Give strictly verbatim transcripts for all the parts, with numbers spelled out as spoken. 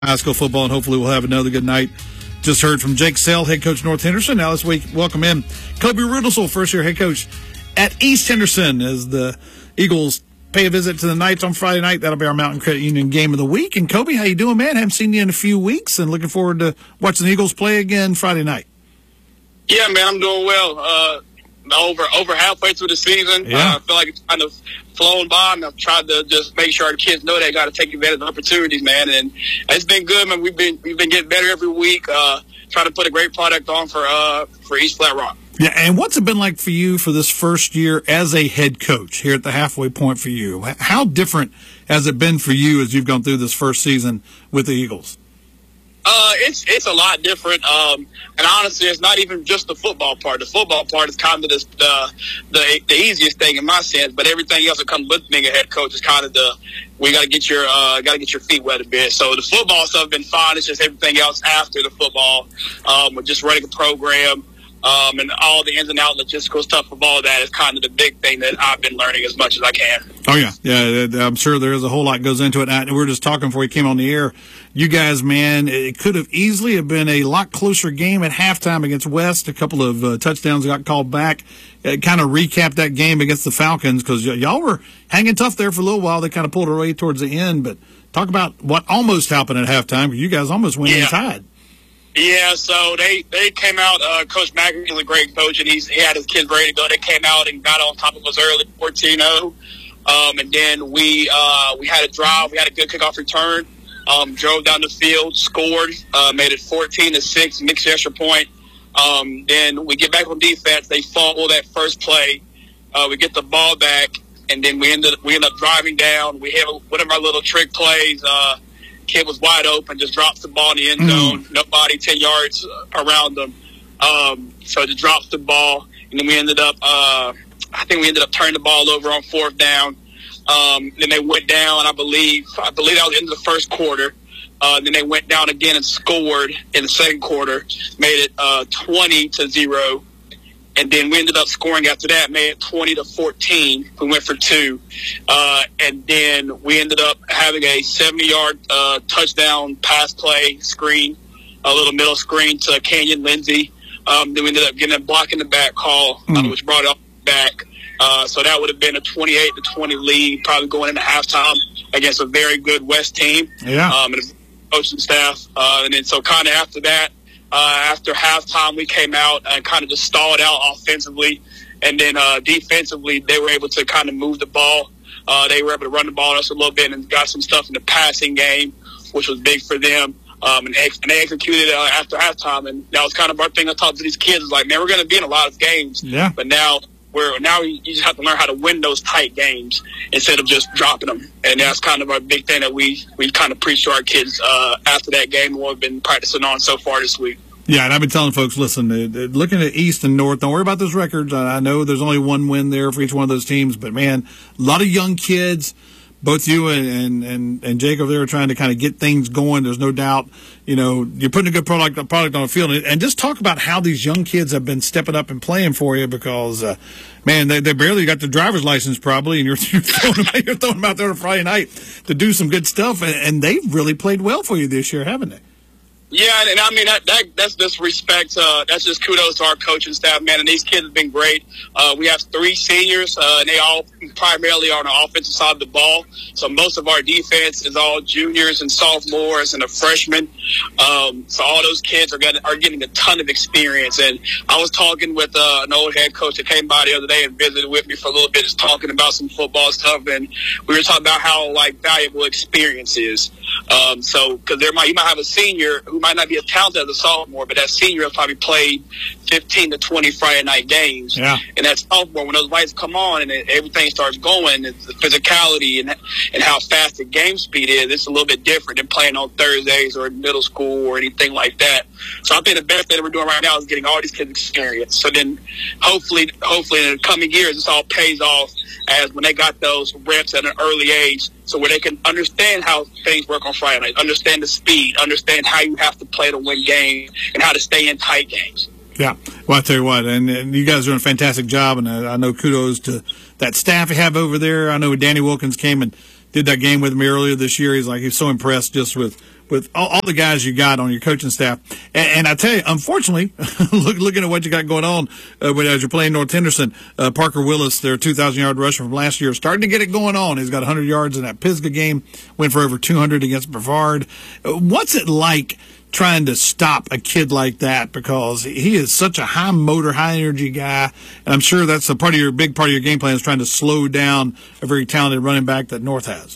high school football, and hopefully we'll have another good night. Just heard from Jake Sell, head coach North Henderson. Now this week, welcome in Kobe Rudelsel, first-year head coach at East Henderson, as the Eagles pay a visit to the Knights on Friday night. That'll be our Mountain Credit Union game of the week. And Kobe, how you doing, man? Haven't seen you in a few weeks, and looking forward to watching the Eagles play again Friday night. Yeah, man, I'm doing well. Uh, over over halfway through the season. Yeah. Uh, I feel like it's kind of flown by, and I've tried to just make sure our kids know they got to take advantage of opportunities, man. And it's been good, man. We've been we've been getting better every week. Uh, trying to put a great product on for uh for East Flat Rock. Yeah, and what's it been like for you for this first year as a head coach here at the halfway point for you? How different has it been for you as you've gone through this first season with the Eagles? Uh, it's it's a lot different, um, and honestly, it's not even just the football part. The football part is kind of the the, the, the easiest thing in my sense, but everything else that comes with being a head coach is kind of the we got to get your uh, got to get your feet wet a bit. So the football stuff has been fine. It's just everything else after the football, um, with just running a program. Um, and all the ins and outs, logistical stuff of all that is kind of the big thing that I've been learning as much as I can. Oh, yeah. Yeah, I'm sure there's a whole lot goes into it. And we were just talking before we came on the air. You guys, man, it could have easily have been a lot closer game at halftime against West. A couple of uh, touchdowns got called back. It kind of recapped that game against the Falcons because y- y'all were hanging tough there for a little while. They kind of pulled away towards the end. But talk about what almost happened at halftime. You guys almost went yeah. inside. Yeah, so they, they came out, uh, Coach Mack is a great coach, and he's, he had his kids ready to go. They came out and got on top of us early, fourteen oh. Um, and then we uh, we had a drive. We had a good kickoff return, um, drove down the field, scored, uh, made it fourteen to six, mixed extra point. Um, then we get back on defense. They fumble that first play. Uh, we get the ball back, and then we ended, we end up driving down. We have one of our little trick plays. Uh, Kid was wide open, just drops the ball in the end zone. Mm. Nobody ten yards around them. Um, so just drops the ball, and then we ended up, uh, I think we ended up turning the ball over on fourth down. Um, then they went down, I believe, I believe that was the end of the first quarter. Uh, then they went down again and scored in the second quarter, made it uh, twenty to zero. And then we ended up scoring after that, made it twenty to fourteen. We went for two. Uh, and then we ended up having a seventy-yard uh, touchdown pass play screen, a little middle screen to Kenyon Lindsey. Um, then we ended up getting a block in the back call, mm. uh, which brought it back. Uh, so that would have been a twenty-eight to twenty lead, probably going into halftime against a very good West team. Yeah. Um, and the coaching staff. Uh, and then so kind of after that, Uh, after halftime, we came out and kind of just stalled out offensively. And then uh, defensively, they were able to kind of move the ball. Uh, they were able to run the ball on us a little bit and got some stuff in the passing game, which was big for them. Um, and, ex- and they executed it uh, after halftime. And that was kind of our thing I talked to these kids. Is like, man, we're going to be in a lot of games. Yeah. But now we're now you just have to learn how to win those tight games instead of just dropping them. And that's kind of our big thing that we, we kind of preach to our kids uh, after that game and what we've been practicing on so far this week. Yeah, and I've been telling folks, listen, uh, looking at East and North, don't worry about those records. I know there's only one win there for each one of those teams, but, man, a lot of young kids. Both you and, and, and, and Jake over there are trying to kind of get things going. There's no doubt, you know, you're putting a good product, product on the field. And just talk about how these young kids have been stepping up and playing for you because, uh, man, they, they barely got their driver's license probably, and you're, you're, throwing them, you're throwing them out there on Friday night to do some good stuff. And, and they've really played well for you this year, haven't they? Yeah, and, and I mean, that, that that's just respect. Uh, that's just kudos to our coaching staff, man. And these kids have been great. Uh, we have three seniors, uh, and they all primarily are on the offensive side of the ball. So most of our defense is all juniors and sophomores and a freshman. Um, so all those kids are getting, are getting a ton of experience. And I was talking with uh, an old head coach that came by the other day and visited with me for a little bit, just talking about some football stuff. And we were talking about how, like, valuable experience is. Um, so, because there might you might have a senior who might not be as talented as a sophomore, but that senior has probably played fifteen to twenty Friday night games. Yeah. And that sophomore, when those lights come on and it, everything starts going, it's the physicality and and how fast the game speed is, it's a little bit different than playing on Thursdays or in middle school or anything like that. So I think the best thing that we're doing right now is getting all these kids experience. So then hopefully, hopefully in the coming years, this all pays off as when they got those reps at an early age, so where they can understand how things work on Friday night, understand the speed, understand how you have to play to win games, and how to stay in tight games. Yeah. Well, I tell you what, and, and you guys are doing a fantastic job, and I, I know kudos to that staff you have over there. I know Danny Wilkins came and did that game with me earlier this year. He's like, he's so impressed just with, with all, all the guys you got on your coaching staff. And, and I tell you, unfortunately, look, looking at what you got going on uh, when, as you're playing North Henderson, uh, Parker Willis, their two thousand yard rusher from last year, starting to get it going on. He's got one hundred yards in that Pisgah game, went for over two hundred against Brevard. Uh, what's it like trying to stop a kid like that, because he is such a high motor, high energy guy, and I'm sure that's a part of your big part of your game plan is trying to slow down a very talented running back that North has.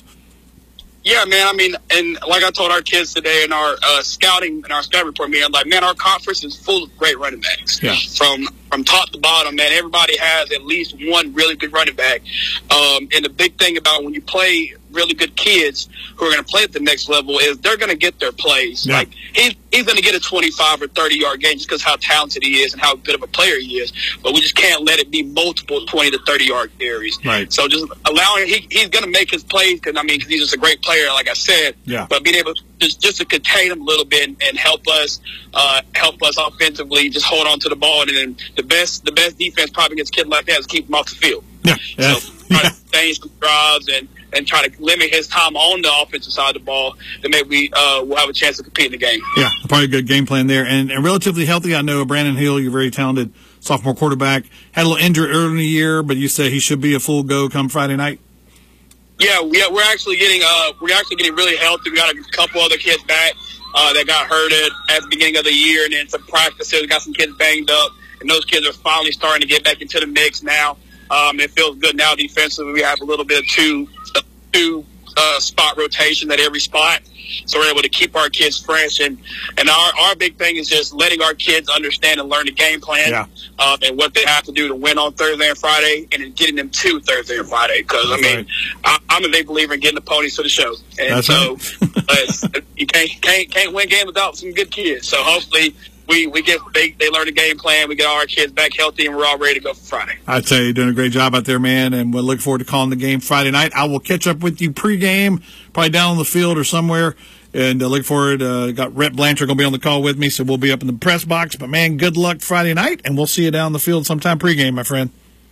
Yeah, man. I mean, and like I told our kids today in our uh, scouting in our scouting report, man, like, man, our conference is full of great running backs. Yeah. From from top to bottom, man, everybody has at least one really good running back. Um, and the big thing about when you play really good kids who are going to play at the next level is they're going to get their plays. Yeah. Like he's he's going to get a twenty-five or thirty yard game just because how talented he is and how good of a player he is. But we just can't let it be multiple twenty to thirty yard carries. Right. So just allowing he he's going to make his plays because I mean cause he's just a great player, like I said. Yeah. But being able to just just to contain him a little bit and, and help us uh, help us offensively, just hold on to the ball, and then the best the best defense probably against a kid like that is keep him off the field. Yeah. Yeah. So try to change some drives and. and try to limit his time on the offensive side of the ball, then maybe we uh, will have a chance to compete in the game. Yeah, probably a good game plan there. And, and relatively healthy, I know Brandon Hill, you're very talented sophomore quarterback, had a little injury early in the year, but you say he should be a full go come Friday night? Yeah, yeah, we're actually getting uh, we're actually getting really healthy. We got a couple other kids back uh, that got hurt at, at the beginning of the year, and then some practices. We got some kids banged up, and those kids are finally starting to get back into the mix now. Um, it feels good now defensively. We have a little bit of two, two uh, spot rotation at every spot, so we're able to keep our kids fresh. And, and our, our big thing is just letting our kids understand and learn the game plan yeah. um, and what they have to do to win on Thursday and Friday, and then getting them to Thursday and Friday. Because I mean, right. I, I'm a big believer in getting the ponies to the show, and That's so right. uh, you can't can't can't win games without some good kids. So hopefully. We we get they, they learn the game plan. We get all our kids back healthy, and we're all ready to go for Friday. I'd say you're doing a great job out there, man, and we'll look forward to calling the game Friday night. I will catch up with you pregame, probably down on the field or somewhere, and uh, look forward. Uh, got Rhett Blanchard going to be on the call with me, so we'll be up in the press box. But, man, good luck Friday night, and we'll see you down the field sometime pregame, my friend.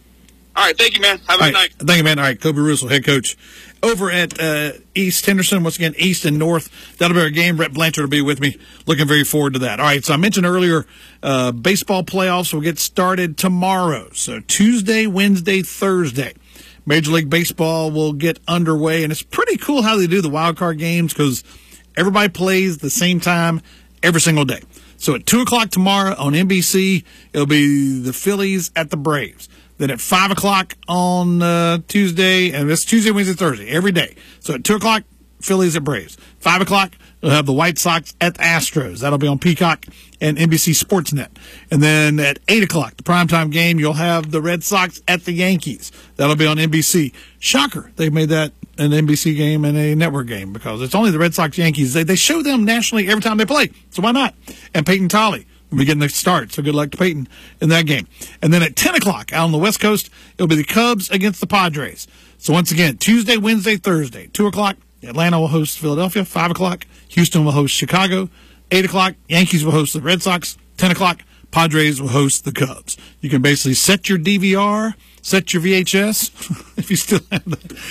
All right, thank you, man. Have a all good right. night. Thank you, man. All right, Kobe Russell, head coach over at uh, East Henderson. Once again, East and North. That'll be our game. Rhett Blanchard will be with me. Looking very forward to that. All right, so I mentioned earlier uh, baseball playoffs will get started tomorrow. So Tuesday, Wednesday, Thursday. Major League Baseball will get underway, and it's pretty cool how they do the wild card games because everybody plays the same time every single day. So at two o'clock tomorrow on N B C, it'll be the Phillies at the Braves. Then at five o'clock on uh, Tuesday, and it's Tuesday, Wednesday, Thursday, every day. So at two o'clock, Phillies at Braves. five o'clock, we'll have the White Sox at the Astros. That'll be on Peacock and N B C Sportsnet. And then at eight o'clock, the primetime game, you'll have the Red Sox at the Yankees. That'll be on N B C. Shocker, they made that an N B C game and a network game because it's only the Red Sox Yankees. They, they show them nationally every time they play, so why not? And Peyton Tolley. We're getting the start, so good luck to Peyton in that game. And then at ten o'clock out on the West Coast, it'll be the Cubs against the Padres. So once again, Tuesday, Wednesday, Thursday. two o'clock, Atlanta will host Philadelphia. five o'clock, Houston will host Chicago. eight o'clock, Yankees will host the Red Sox. ten o'clock, Padres will host the Cubs. You can basically set your D V R, set your V H S, if you still have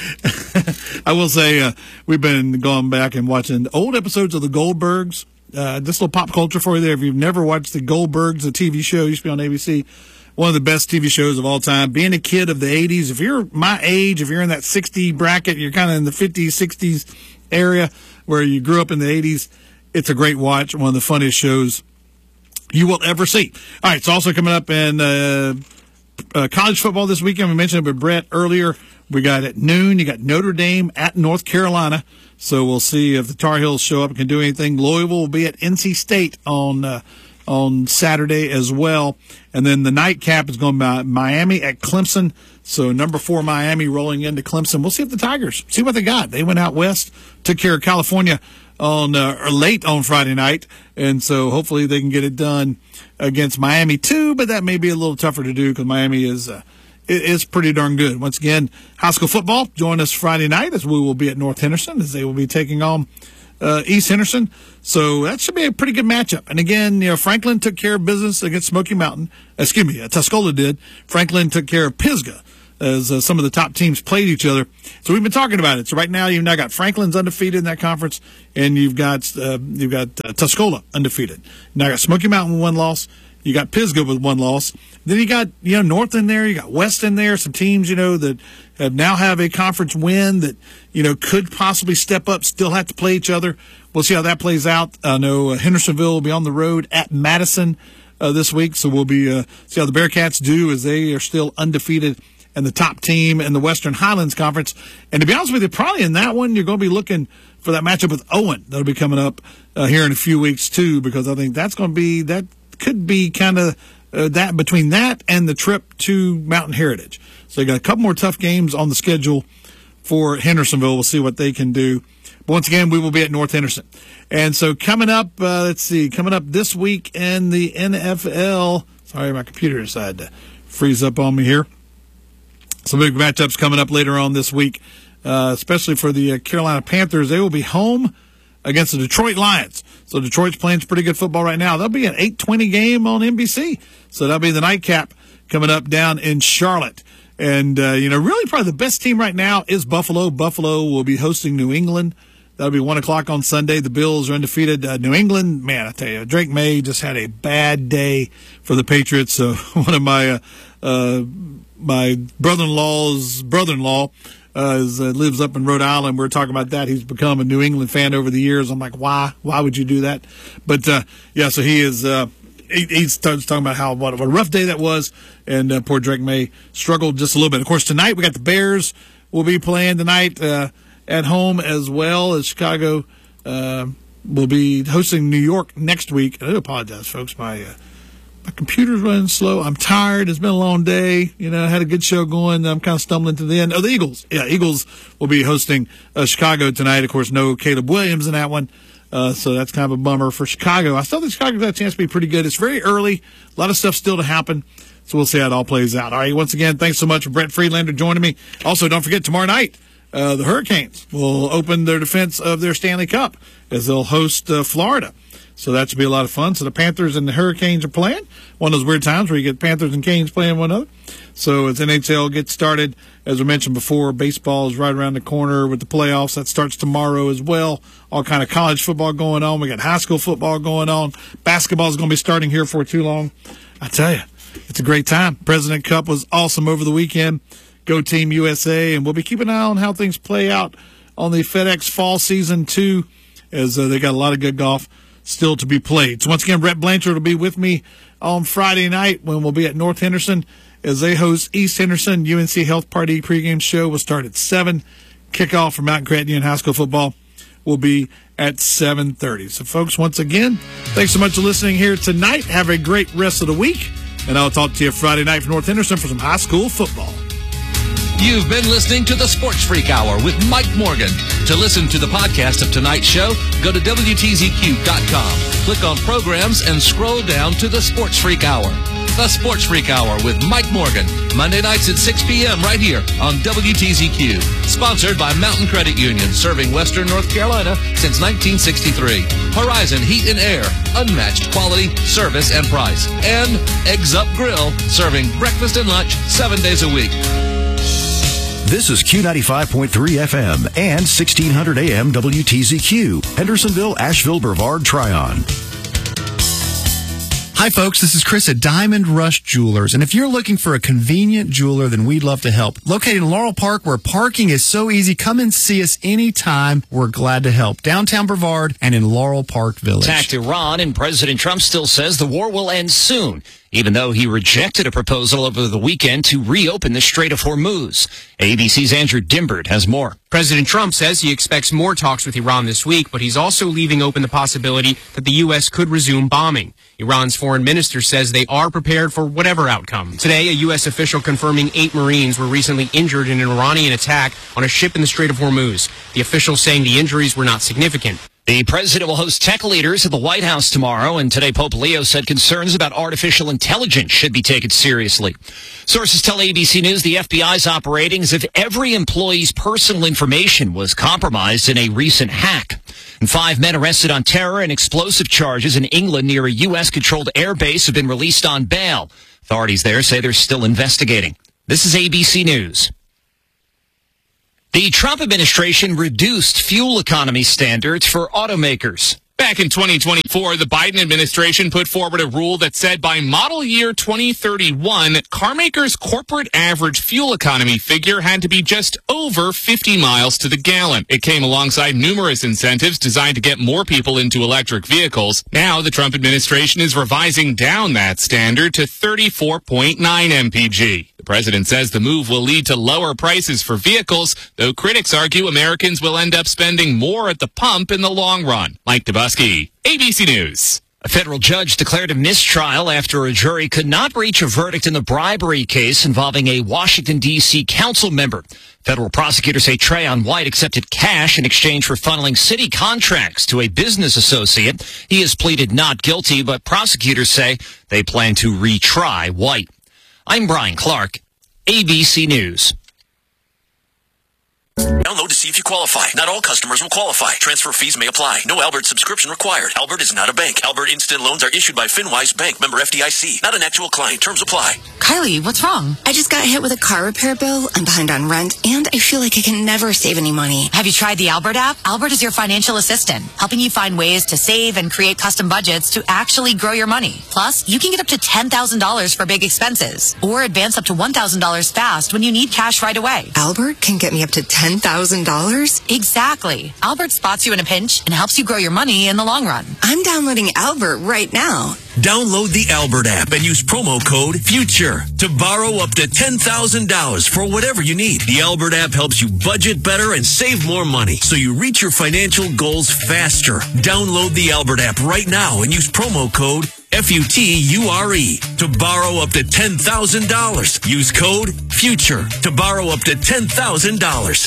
that. I will say uh, we've been going back and watching old episodes of the Goldbergs. Uh, this little pop culture for you there. If you've never watched the Goldbergs, the T V show, used to be on A B C, one of the best T V shows of all time. Being a kid of the eighties, if you're my age, if you're in that sixty bracket, you're kind of in the fifties, sixties area where you grew up in the eighties, it's a great watch. One of the funniest shows you will ever see. All right, it's also coming up in uh, uh, college football this weekend. We mentioned it with Brett earlier. We got at noon, you got Notre Dame at North Carolina. So we'll see if the Tar Heels show up and can do anything. Louisville will be at N C State on uh, on Saturday as well. And then the nightcap is going to be Miami at Clemson. So number four Miami rolling into Clemson. We'll see if the Tigers, see what they got. They went out west, took care of California on uh, or late on Friday night. And so hopefully they can get it done against Miami too. But that may be a little tougher to do because Miami is uh, – it's pretty darn good. Once again, high school football, join us Friday night as we will be at North Henderson as they will be taking on uh, East Henderson. So that should be a pretty good matchup. And again, you know, Franklin took care of business against Smoky Mountain. Excuse me, uh, Tuscola did. Franklin took care of Pisgah as uh, some of the top teams played each other. So we've been talking about it. So right now you've now got Franklin's undefeated in that conference, and you've got uh, you've got uh, Tuscola undefeated. Now you got Smoky Mountain with one loss. You got Pisgah with one loss. Then you got, you know, North in there. You got West in there. Some teams, you know, that have now have a conference win that, you know, could possibly step up, still have to play each other. We'll see how that plays out. I know uh, Hendersonville will be on the road at Madison uh, this week, so we'll be uh, see how the Bearcats do as they are still undefeated and the top team in the Western Highlands Conference. And to be honest with you, probably in that one, you're going to be looking for that matchup with Owen. That'll be coming up uh, here in a few weeks, too, because I think that's going to be, that could be kind of uh, that between that and the trip to Mountain Heritage. So you got a couple more tough games on the schedule for Hendersonville. We'll see what they can do. But once again, we will be at North Henderson. And so coming up, uh, let's see, coming up this week in the N F L. Sorry, my computer decided to freeze up on me here. Some big matchups coming up later on this week, uh, especially for the uh, Carolina Panthers. They will be home against the Detroit Lions. So Detroit's playing some pretty good football right now. That'll be an eight twenty game on N B C. So that'll be the nightcap coming up down in Charlotte. And, uh, you know, really probably the best team right now is Buffalo. Buffalo will be hosting New England. That'll be one o'clock on Sunday. The Bills are undefeated. Uh, New England, man, I tell you, Drake May just had a bad day for the Patriots. So one of my uh, uh, my brother-in-law's brother-in-law uh, is, uh, lives up in Rhode Island. We're talking about that. He's become a New England fan over the years. I'm like, why? Why would you do that? But, uh, yeah, so he is uh, he, he's talking about how what, what a rough day that was, and uh, poor Drake May struggled just a little bit. Of course, tonight we got the Bears will be playing tonight uh, at home, as well as Chicago uh, will be hosting New York next week. I do apologize, folks. My uh, my computer's running slow. I'm tired. It's been a long day. You know, I had a good show going. I'm kind of stumbling to the end. Oh, the Eagles. Yeah, Eagles will be hosting uh, Chicago tonight. Of course, no Caleb Williams in that one. Uh, so that's kind of a bummer for Chicago. I still think Chicago's got a chance to be pretty good. It's very early. A lot of stuff still to happen. So we'll see how it all plays out. All right, once again, thanks so much for Brett Friedlander joining me. Also, don't forget, tomorrow night, uh, the Hurricanes will open their defense of their Stanley Cup as they'll host uh, Florida. So that should be a lot of fun. So the Panthers and the Hurricanes are playing. One of those weird times where you get Panthers and Canes playing one another. So as N H L gets started, as we mentioned before, baseball is right around the corner with the playoffs. That starts tomorrow as well. All kind of college football going on. We got high school football going on. Basketball is going to be starting here for too long. I tell you, it's a great time. President Cup was awesome over the weekend. Go Team U S A. And we'll be keeping an eye on how things play out on the FedEx Fall Season two, as uh, they got a lot of good golf still to be played. So once again, Brett Blanchard will be with me on Friday night when we'll be at North Henderson as they host East Henderson. U N C Health Party pregame show will start at seven. Kickoff for Mountain Credit Union High School football will be at seven thirty. So, folks, once again, thanks so much for listening here tonight. Have a great rest of the week, and I'll talk to you Friday night from North Henderson for some high school football. You've been listening to the Sports Freak Hour with Mike Morgan. To listen to the podcast of tonight's show, go to W T Z Q dot com. Click on Programs and scroll down to the Sports Freak Hour. The Sports Freak Hour with Mike Morgan. Monday nights at six p.m. right here on W T Z Q. Sponsored by Mountain Credit Union, serving Western North Carolina since nineteen sixty-three. Horizon Heat and Air, unmatched quality, service, and price. And Eggs Up Grill, serving breakfast and lunch seven days a week. This is Q ninety-five point three F M and sixteen hundred A M W T Z Q, Hendersonville, Asheville, Brevard, Tryon. Hi, folks. This is Chris at Diamond Rush Jewelers. And if you're looking for a convenient jeweler, then we'd love to help. Located in Laurel Park, where parking is so easy, come and see us anytime. We're glad to help. Downtown Brevard and in Laurel Park Village. Attacked Iran, and President Trump still says the war will end soon, even though he rejected a proposal over the weekend to reopen the Strait of Hormuz. A B C's Andrew Dimbert has more. President Trump says he expects more talks with Iran this week, but he's also leaving open the possibility that the U S could resume bombing. Iran's foreign minister says they are prepared for whatever outcome. Today, a U S official confirming eight Marines were recently injured in an Iranian attack on a ship in the Strait of Hormuz. The official saying the injuries were not significant. The president will host tech leaders at the White House tomorrow, and today Pope Leo said concerns about artificial intelligence should be taken seriously. Sources tell A B C News the F B I is operating as if every employee's personal information was compromised in a recent hack. And five men arrested on terror and explosive charges in England near a U S-controlled airbase have been released on bail. Authorities there say they're still investigating. This is A B C News. The Trump administration reduced fuel economy standards for automakers. Back in twenty twenty-four, the Biden administration put forward a rule that said by model year twenty thirty-one, car makers' corporate average fuel economy figure had to be just over fifty miles to the gallon. It came alongside numerous incentives designed to get more people into electric vehicles. Now the Trump administration is revising down that standard to thirty-four point nine M P G. The president says the move will lead to lower prices for vehicles, though critics argue Americans will end up spending more at the pump in the long run. Mike Dubusky, A B C News. A federal judge declared a mistrial after a jury could not reach a verdict in the bribery case involving a Washington, D C council member. Federal prosecutors say Trayon White accepted cash in exchange for funneling city contracts to a business associate. He has pleaded not guilty, but prosecutors say they plan to retry White. I'm Brian Clark, A B C News. Download to see if you qualify. Not all customers will qualify. Transfer fees may apply. No Albert subscription required. Albert is not a bank. Albert Instant Loans are issued by FinWise Bank, member F D I C. Not an actual client. Terms apply. Kylie, what's wrong? I just got hit with a car repair bill. I'm behind on rent, and I feel like I can never save any money. Have you tried the Albert app? Albert is your financial assistant, helping you find ways to save and create custom budgets to actually grow your money. Plus, you can get up to ten thousand dollars for big expenses, or advance up to one thousand dollars fast when you need cash right away. Albert can get me up to ten thousand dollars? Exactly. Albert spots you in a pinch and helps you grow your money in the long run. I'm downloading Albert right now. Download the Albert app and use promo code FUTURE to borrow up to ten thousand dollars for whatever you need. The Albert app helps you budget better and save more money so you reach your financial goals faster. Download the Albert app right now and use promo code F U T U R E to borrow up to ten thousand dollars. Use code FUTURE to borrow up to ten thousand dollars.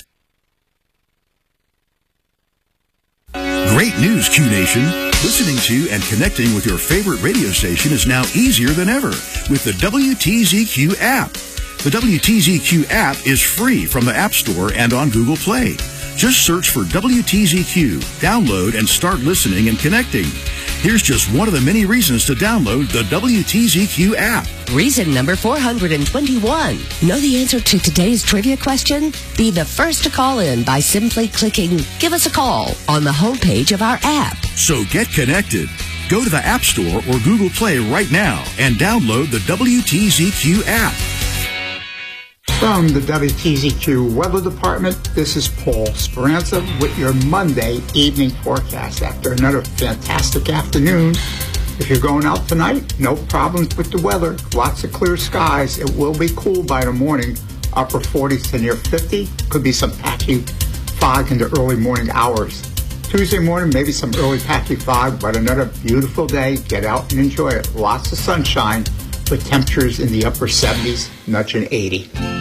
Great news, Q Nation. Listening to and connecting with your favorite radio station is now easier than ever with the W T Z Q app. The W T Z Q app is free from the App Store and on Google Play. Just search for W T Z Q, download, and start listening and connecting. Here's just one of the many reasons to download the W T Z Q app. Reason number four hundred twenty-one. Know the answer to today's trivia question? Be the first to call in by simply clicking Give Us a Call on the homepage of our app. So get connected. Go to the App Store or Google Play right now and download the W T Z Q app. From the W T Z Q Weather Department, this is Paul Speranza with your Monday evening forecast. After another fantastic afternoon, if you're going out tonight, no problems with the weather. Lots of clear skies. It will be cool by the morning, upper forties to near fifty. Could be some patchy fog in the early morning hours. Tuesday morning, maybe some early patchy fog, but another beautiful day. Get out and enjoy it. Lots of sunshine with temperatures in the upper seventies, nudging eighty.